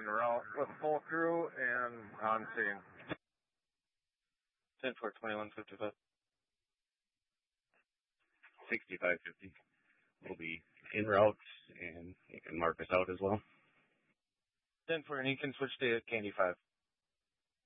en route with full crew and on scene. 10-4, 2155. 6550 will be en route, and you can mark us out as well. 10-4, and you can switch to Candy 5.